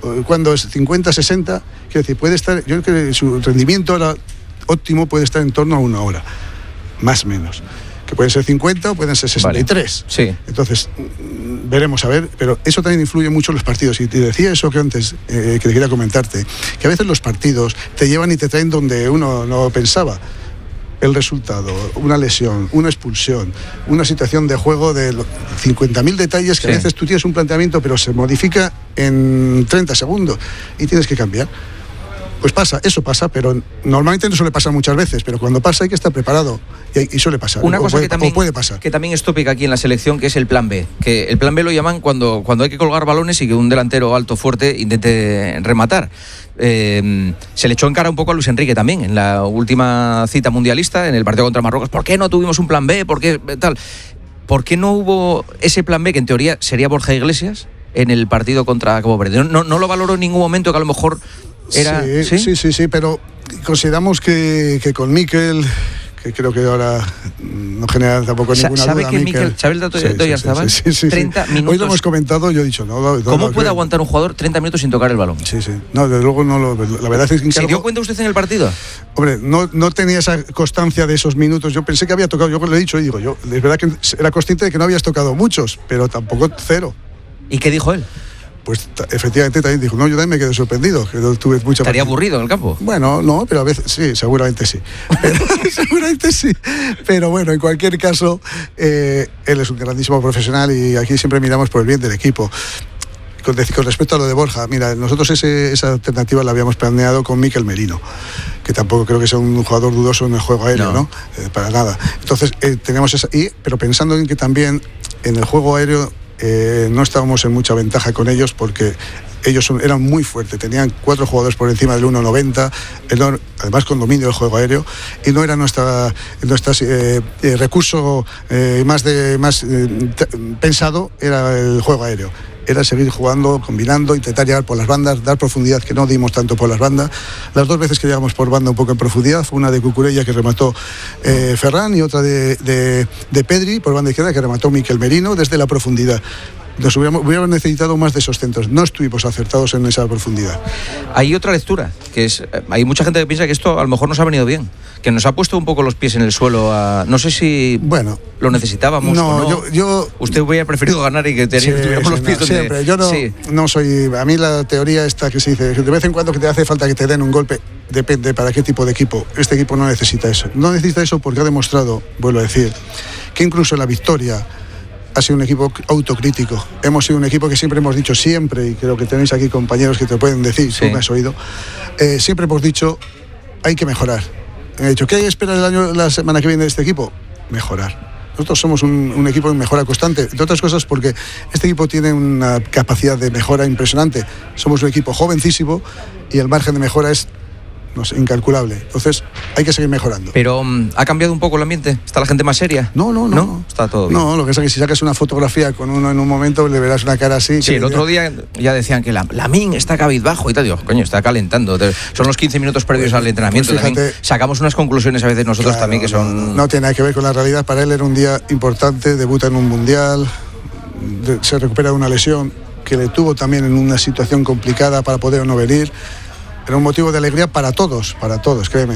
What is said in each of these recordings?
cuando es 50-60, quiero decir, puede estar, yo creo que su rendimiento ahora óptimo puede estar en torno a 1 hora, más o menos. Que pueden ser 50 o pueden ser 63. Vale. Sí. Entonces, veremos a ver, pero eso también influye mucho en los partidos. Y te decía eso que antes, que quería comentarte, que a veces los partidos te llevan y te traen donde uno no pensaba. El resultado, una lesión, una expulsión, una situación de juego de 50.000 detalles que a veces tú tienes un planteamiento, pero se modifica en 30 segundos y tienes que cambiar. Pues pasa, eso pasa, pero normalmente no suele pasar muchas veces, pero cuando pasa hay que estar preparado y suele pasar. Una cosa puede pasar. Que también es tópica aquí en la selección, que es el plan B. Que el plan B lo llaman cuando hay que colgar balones y que un delantero alto, fuerte, intente rematar. Se le echó en cara un poco a Luis Enrique también, en la última cita mundialista, en el partido contra Marruecos. ¿Por qué no tuvimos un plan B? ¿Por qué tal? ¿Por qué no hubo ese plan B, que en teoría sería Borja Iglesias, en el partido contra Cabo Verde? No lo valoró en ningún momento, que a lo mejor... Sí, pero consideramos que con Mikel, que creo que ahora no genera tampoco ninguna ¿Sabe duda. Que Mikel, ¿sabe el dato de Oyarzabal? Sí. 30 minutos. Hoy lo hemos comentado, yo he dicho, no. ¿Cómo puede aguantar un jugador 30 minutos sin tocar el balón? Sí. No, desde luego no la verdad es que... ¿Se dio cuenta usted en el partido? Hombre, no tenía esa constancia de esos minutos. Yo pensé que había tocado, yo lo he dicho y digo, yo, es verdad que era consciente de que no habías tocado muchos, pero tampoco 0. ¿Y qué dijo él? Pues efectivamente también dijo, no, yo también me quedé sorprendido, que no tuve mucha... ¿Estaría aburrido en el campo? Bueno, no, pero a veces sí, seguramente sí. Pero bueno, en cualquier caso, él es un grandísimo profesional y aquí siempre miramos por el bien del equipo. Con respecto a lo de Borja, mira, nosotros esa alternativa la habíamos planeado con Mikel Merino, que tampoco creo que sea un jugador dudoso en el juego aéreo, ¿no? Para nada. Entonces, tenemos esa... pero pensando en que también en el juego aéreo no estábamos en mucha ventaja con ellos, porque ellos eran muy fuertes, tenían 4 jugadores por encima del 1,90, además con dominio del juego aéreo, y no era nuestra recurso más pensado, era el juego aéreo. Era seguir jugando, combinando, intentar llegar por las bandas, dar profundidad, que no dimos tanto por las bandas. Las 2 veces que llegamos por banda un poco en profundidad, fue una de Cucurella que remató Ferran y otra de Pedri por banda izquierda que remató Mikel Merino desde la profundidad. Hubiéramos necesitado más de esos centros. No estuvimos acertados en esa profundidad. Hay otra lectura, que es, hay mucha gente que piensa que esto a lo mejor nos ha venido bien, que nos ha puesto un poco los pies en el suelo. No sé si lo necesitábamos o no. Yo usted hubiera preferido ganar y que tuviéramos los pies donde... Siempre. Yo no soy... A mí la teoría esta que se dice, que de vez en cuando que te hace falta que te den un golpe, depende para qué tipo de equipo. Este equipo no necesita eso. No necesita eso porque ha demostrado, vuelvo a decir, que incluso en la victoria ha sido un equipo autocrítico. Hemos sido un equipo que siempre hemos dicho, siempre, y creo que tenéis aquí compañeros que te pueden decir, tú me has oído, siempre hemos dicho, hay que mejorar. He dicho, ¿qué hay que esperar la semana que viene de este equipo? Mejorar. Nosotros somos un equipo de mejora constante, entre otras cosas porque este equipo tiene una capacidad de mejora impresionante. Somos un equipo jovencísimo y el margen de mejora es incalculable. Entonces hay que seguir mejorando. Pero ¿ha cambiado un poco el ambiente? ¿Está la gente más seria? No. Está todo bien. No, lo que es que si sacas una fotografía con uno en un momento le verás una cara así. Sí, el otro día ya decían que Lamine está cabizbajo y tal. Digo, coño, está calentando. Son los 15 minutos previos al entrenamiento. Pues fíjate, sacamos unas conclusiones a veces nosotros también que son... No tiene nada que ver con la realidad. Para él era un día importante, debuta en un mundial, se recupera de una lesión que le tuvo también en una situación complicada para poder no venir. Era un motivo de alegría para todos, créeme.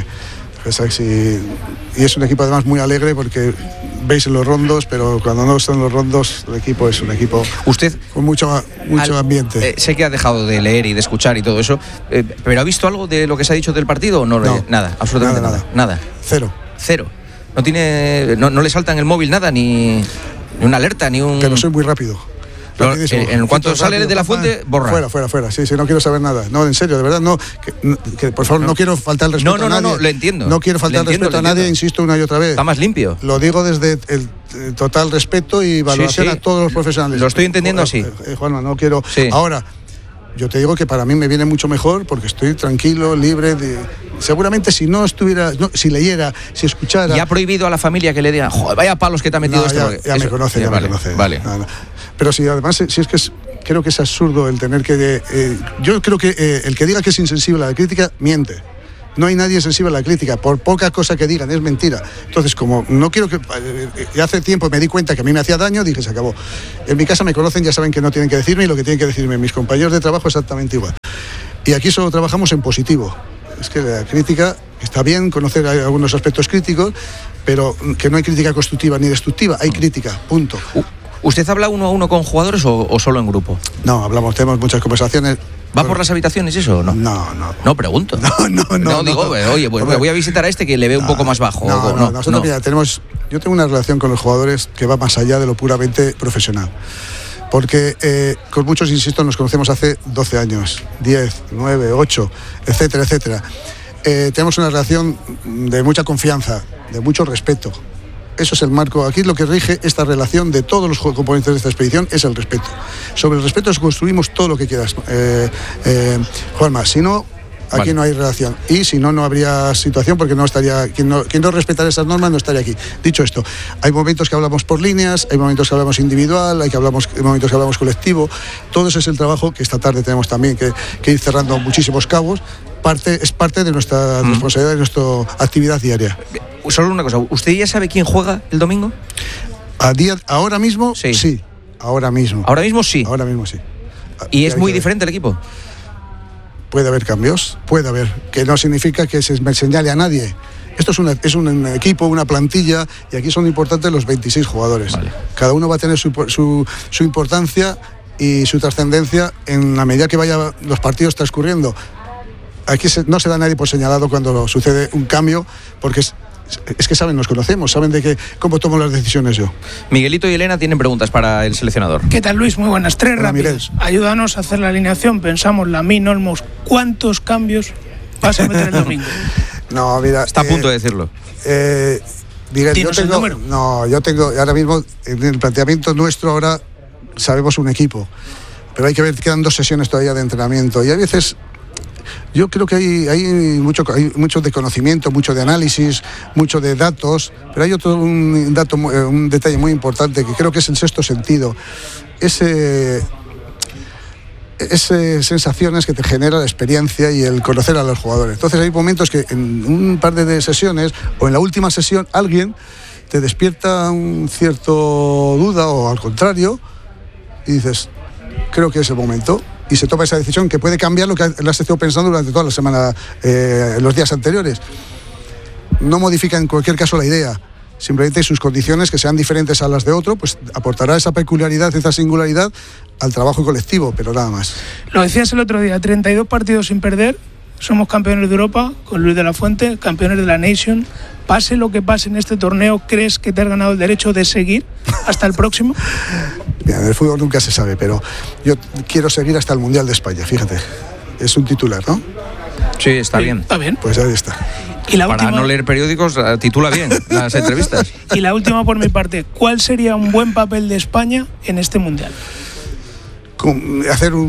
Y es un equipo además muy alegre porque veis en los rondos, pero cuando no están los rondos, el equipo es un equipo con mucho ambiente. Sé que ha dejado de leer y de escuchar y todo eso, pero ¿ha visto algo de lo que se ha dicho del partido o no? Nada, absolutamente nada. Cero. No le salta en el móvil nada, ni una alerta, ni un... Pero soy muy rápido. En cuanto sale de la fuente, borra. Fuera. Sí, no quiero saber nada. No, en serio, de verdad, no. Que por favor, no quiero faltar el respeto a nadie. No, lo entiendo. No quiero faltar el respeto a nadie, insisto una y otra vez. Está más limpio. Lo digo desde el total respeto y valoración a todos los profesionales. Lo estoy entendiendo así. Juanma, no quiero... Sí. Ahora, yo te digo que para mí me viene mucho mejor porque estoy tranquilo, libre de... Seguramente si no estuviera, si leyera, si escuchara... ¿Y ha prohibido a la familia que le digan, joder, vaya palos que te ha metido esto? Ya me conoce. Vale. No. Pero si además, si es que creo que es absurdo el tener que... yo creo que el que diga que es insensible a la crítica, miente. no hay nadie sensible a la crítica, por poca cosa que digan, es mentira. Entonces, como no quiero que... hace tiempo me di cuenta que a mí me hacía daño, dije, se acabó. En mi casa me conocen, ya saben que no tienen que decirme, y lo que tienen que decirme mis compañeros de trabajo exactamente igual. Y aquí solo trabajamos en positivo. Es que la crítica, está bien conocer algunos aspectos críticos, pero que no hay crítica constructiva ni destructiva, hay crítica, punto. ¿Usted habla uno a uno con jugadores o solo en grupo? No, tenemos muchas conversaciones. ¿Va por las habitaciones eso o no? No. No, pregunto. No, digo, oye, pues me voy a visitar a este que le veo un poco más bajo. Nosotros, mira, yo tengo una relación con los jugadores que va más allá de lo puramente profesional. Porque con muchos, insisto, nos conocemos hace 12 años, 10, 9, 8, etcétera, etcétera. Tenemos una relación de mucha confianza, de mucho respeto. Eso es el marco. Aquí lo que rige esta relación de todos los componentes de esta expedición es el respeto. Sobre el respeto construimos todo lo que quieras, Juanma. Si no, aquí no hay relación. Y si no, no habría situación, porque no estaría quien no respetara esas normas no estaría aquí. Dicho esto, hay momentos que hablamos por líneas, hay momentos que hablamos individual, hay momentos que hablamos colectivo. Todo eso es el trabajo que esta tarde tenemos también que ir cerrando muchísimos cabos. Es parte de nuestra responsabilidad, de nuestra actividad diaria. Solo una cosa, ¿usted ya sabe quién juega el domingo? Ahora mismo, sí. Ahora mismo. ¿Ahora mismo sí? Ahora mismo sí. ¿Y es muy diferente el equipo? Puede haber cambios, que no significa que se me señale a nadie. Esto es un equipo, una plantilla, y aquí son importantes los 26 jugadores. Vale. Cada uno va a tener su importancia y su trascendencia en la medida que vayan los partidos transcurriendo. Aquí no se da nadie por señalado cuando sucede un cambio, porque es que saben, nos conocemos, saben cómo tomo las decisiones yo. Miguelito y Elena tienen preguntas para el seleccionador. ¿Qué tal, Luis? Muy buenas. 3 rápidas. Ayúdanos a hacer la alineación. Pensamos, Lamine, Olmos, ¿cuántos cambios vas a meter el domingo? No, mira... Está a punto de decirlo. Miguel, yo tengo ahora mismo, en el planteamiento nuestro ahora, sabemos un equipo, pero hay que ver, quedan 2 sesiones todavía de entrenamiento, y a veces... Yo creo que hay mucho de conocimiento, mucho de análisis, mucho de datos, pero hay un detalle muy importante que creo que es el sexto sentido. Esas sensaciones que te genera la experiencia y el conocer a los jugadores. Entonces hay momentos que en un par de sesiones o en la última sesión alguien te despierta un cierto duda o al contrario y dices, creo que es el momento. Y se toma esa decisión que puede cambiar lo que has estado pensando durante toda la semana, los días anteriores. No modifica en cualquier caso la idea, simplemente sus condiciones que sean diferentes a las de otro, pues aportará esa peculiaridad, esa singularidad al trabajo colectivo, pero nada más. Lo decías el otro día, 32 partidos sin perder, somos campeones de Europa con Luis de la Fuente, campeones de la Nation. Pase lo que pase en este torneo, ¿crees que te has ganado el derecho de seguir hasta el próximo? Bien, en el fútbol nunca se sabe, pero yo quiero seguir hasta el Mundial de España, fíjate. Es un titular, ¿no? Sí, está bien. Está bien. Pues ahí está. Y la Para última... no leer periódicos, titula bien las entrevistas. Y la última por mi parte, ¿cuál sería un buen papel de España en este Mundial? Hacer un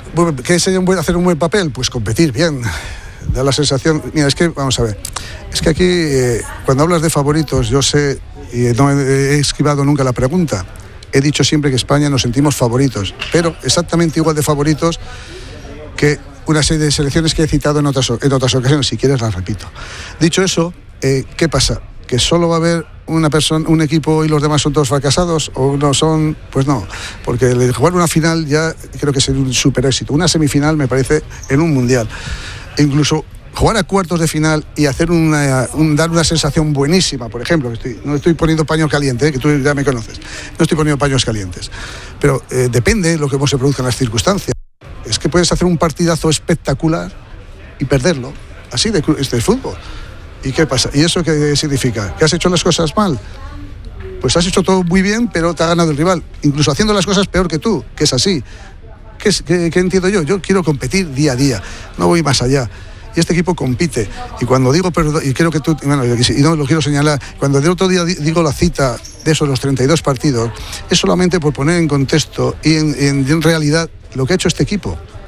buen papel? Pues competir bien. Da la sensación, mira, es que, vamos a ver, es que aquí, cuando hablas de favoritos, yo sé, y no he esquivado nunca la pregunta, he dicho siempre que España nos sentimos favoritos, pero exactamente igual de favoritos que una serie de selecciones que he citado en otras ocasiones, si quieres las repito. Dicho eso, ¿qué pasa? ¿Que solo va a haber un equipo y los demás son todos fracasados? ¿O no son? Pues no, porque el jugar una final ya creo que es un super éxito. Una semifinal me parece en un mundial. Incluso jugar a cuartos de final y hacer dar una sensación buenísima, por ejemplo, no estoy poniendo paños calientes, que tú ya me conoces, no estoy poniendo paños calientes, pero depende de lo que se produzcan las circunstancias. Es que puedes hacer un partidazo espectacular y perderlo, así este es fútbol. ¿Y qué pasa? ¿Y eso qué significa? ¿Que has hecho las cosas mal? Pues has hecho todo muy bien, pero te ha ganado el rival, incluso haciendo las cosas peor que tú, que es así. ¿Qué entiendo yo? Yo quiero competir día a día, no voy más allá. Y este equipo compite. Y cuando digo, y creo que tú, bueno, y no lo quiero señalar, cuando el otro día digo la cita de esos los 32 partidos, es solamente por poner en contexto y en realidad lo que ha hecho este equipo.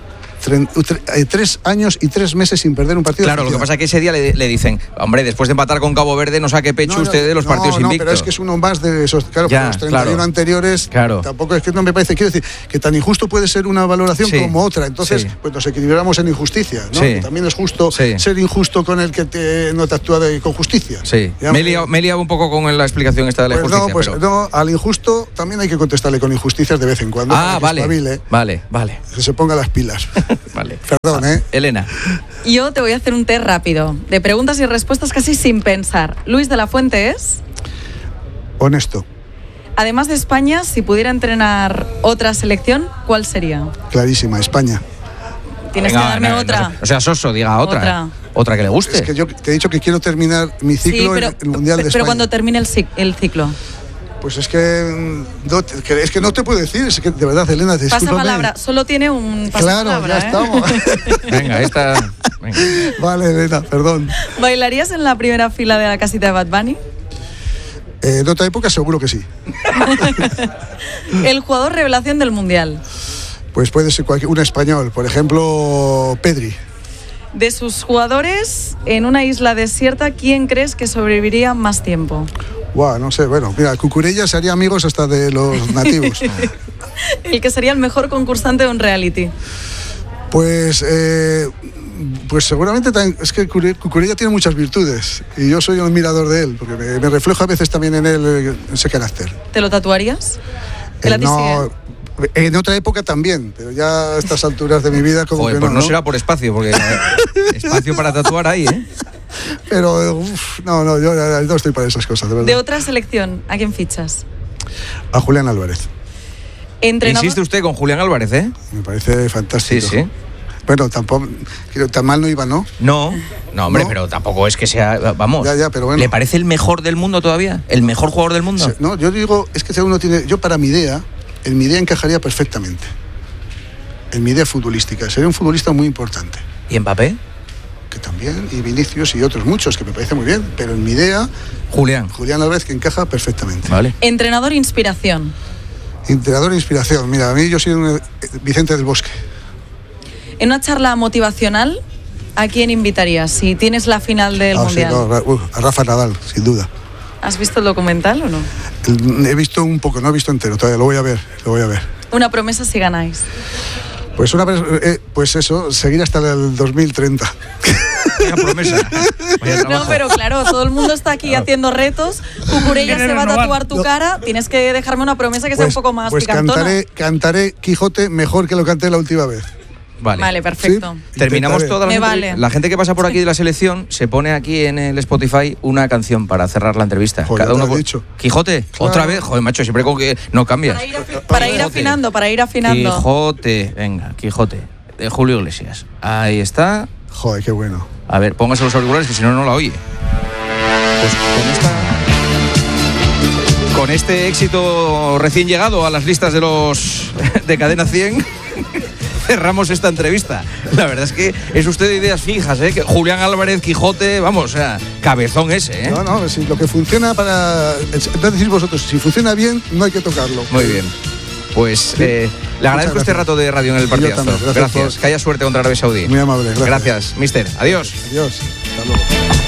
3 años y 3 meses sin perder un partido. Claro, lo que pasa es que ese día le dicen, hombre, después de empatar con Cabo Verde, no saque pecho usted de los partidos invictos. No, pero es que es uno más de esos. Claro, ya, con los 31 anteriores, tampoco es que no me parece. Quiero decir, que tan injusto puede ser una valoración como otra. Entonces, pues nos equilibramos en injusticia, ¿no? También es justo ser injusto con el que no te actúa con justicia. Sí. Me he liado un poco con la explicación esta de la justicia. No, al injusto también hay que contestarle con injusticias de vez en cuando. Vale. Que se ponga las pilas. Vale. Perdón, Elena. Yo te voy a hacer un test rápido, de preguntas y respuestas casi sin pensar. Luis de la Fuente es... honesto. Además de España, si pudiera entrenar otra selección, ¿cuál sería? Clarísima, España. Tienes que darme otra. O sea, Soso, diga otra. Otra que le guste. Es que yo te he dicho que quiero terminar mi ciclo en el Mundial de España. Pero cuando termine el ciclo. Pues es que no te puedo decir, es que de verdad, Elena, discúlpame. Pasa palabra, solo tiene un pasapalabra. Claro, ya estamos. Venga, esta. Venga. Vale, Elena, perdón. ¿Bailarías en la primera fila de la casita de Bad Bunny? En otra época seguro que sí. El jugador revelación del Mundial. Pues puede ser un español, por ejemplo, Pedri. De sus jugadores, en una isla desierta, ¿quién crees que sobreviviría más tiempo? No sé, bueno, mira, Cucurella se haría amigos hasta de los nativos. El que sería el mejor concursante de un reality. Pues seguramente también, es que Cucurella tiene muchas virtudes y yo soy un admirador de él, porque me reflejo a veces también en él ese carácter. ¿Te lo tatuarías? No, en otra época también, pero ya a estas alturas de mi vida como Joder, que pues no será por espacio, porque espacio para tatuar ahí, ¿eh? Pero yo no estoy para esas cosas, de verdad. De otra selección, ¿a quién fichas? A Julián Álvarez. ¿Entrenador? Insiste usted con Julián Álvarez, ¿eh? Me parece fantástico. Sí. Bueno, tampoco, tan mal no iba, ¿no? No, hombre, pero tampoco es que sea, vamos. Ya, pero bueno. ¿Le parece el mejor del mundo todavía? ¿El mejor jugador del mundo? No, yo digo, es que si uno tiene, yo para mi idea, en mi idea encajaría perfectamente. En mi idea futbolística, sería un futbolista muy importante. ¿Y Mbappé? Que también, y Vinicius y otros muchos, que me parece muy bien, pero en mi idea, Julián Álvarez, que encaja perfectamente. Vale. Entrenador inspiración. Entrenador inspiración, mira, a mí yo soy Vicente del Bosque. En una charla motivacional, ¿a quién invitarías si tienes la final del Mundial? Sí, a Rafa Nadal, sin duda. ¿Has visto el documental o no? He visto un poco, no he visto entero, todavía lo voy a ver. Una promesa si ganáis. Pues eso, seguir hasta el 2030. Una promesa. No, pero claro, todo el mundo está aquí haciendo retos. Cucurella se va a tatuar tu cara. Tienes que dejarme una promesa que sea un poco más picantona. Cantaré Quijote mejor que lo canté la última vez. Vale, perfecto. ¿Sí? Terminamos toda la gente que pasa por aquí de la selección se pone aquí en el Spotify una canción para cerrar la entrevista. Joder, cada uno dicho. Quijote, claro. Otra vez, joder, macho, siempre con que no cambias. Para ir afinando. Quijote, venga, Quijote, de Julio Iglesias. Ahí está. Joder, qué bueno. A ver, póngase los auriculares que si no la oye. Pues con este éxito recién llegado a las listas de Cadena 100. Cerramos esta entrevista. La verdad es que es usted de ideas fijas, ¿eh? Que Julián Álvarez, Quijote, vamos, o sea, cabezón ese, ¿eh? No, si lo que funciona decís vosotros, si funciona bien, no hay que tocarlo. Muy bien. Pues le agradezco este rato de radio en el partidazo. Gracias. Que haya suerte contra Arabia Saudí. Muy amable, gracias, mister. Adiós. Adiós. Hasta luego.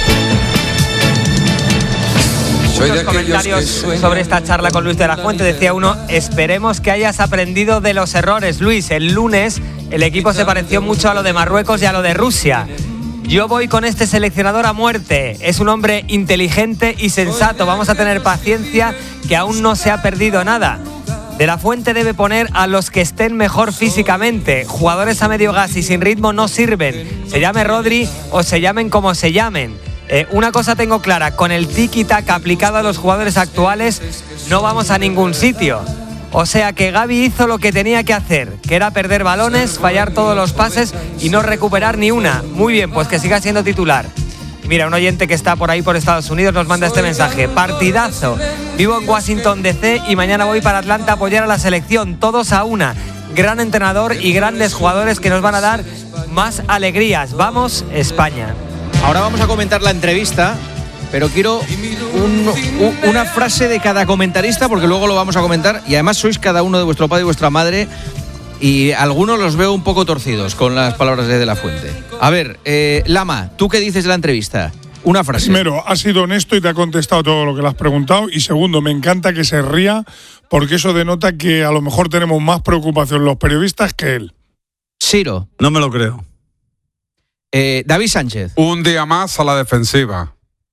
Muchos comentarios sobre esta charla con Luis de la Fuente. Decía uno, esperemos que hayas aprendido de los errores. Luis, el lunes el equipo se pareció mucho a lo de Marruecos y a lo de Rusia. Yo voy con este seleccionador a muerte. Es un hombre inteligente y sensato. Vamos a tener paciencia, que aún no se ha perdido nada. De la Fuente debe poner a los que estén mejor físicamente. Jugadores a medio gas y sin ritmo no sirven. Se llame Rodri o se llamen como se llamen. Una cosa tengo clara, con el tiki-taka aplicado a los jugadores actuales no vamos a ningún sitio. O sea que Gavi hizo lo que tenía que hacer, que era perder balones, fallar todos los pases y no recuperar ni una. Muy bien, pues que siga siendo titular. Mira, un oyente que está por ahí por Estados Unidos nos manda este mensaje. Partidazo. Vivo en Washington DC y mañana voy para Atlanta a apoyar a la selección. Todos a una. Gran entrenador y grandes jugadores que nos van a dar más alegrías. Vamos, España. Ahora vamos a comentar la entrevista, pero quiero una frase de cada comentarista, porque luego lo vamos a comentar, y además sois cada uno de vuestro padre y vuestra madre Y algunos los veo un poco torcidos con las palabras de la Fuente. A ver, Lama, ¿tú qué dices de la entrevista? Una frase. Primero, ha sido honesto y te ha contestado todo lo que le has preguntado. Y segundo, me encanta que se ría porque eso denota que a lo mejor tenemos más preocupación los periodistas que él. Ciro. No me lo creo. David Sánchez. Un día más a la defensiva.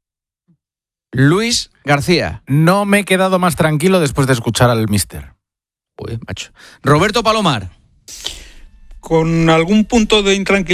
Luis García. No me he quedado más tranquilo después de escuchar al míster. Uy, macho. Roberto Palomar. Con algún punto de intranquilidad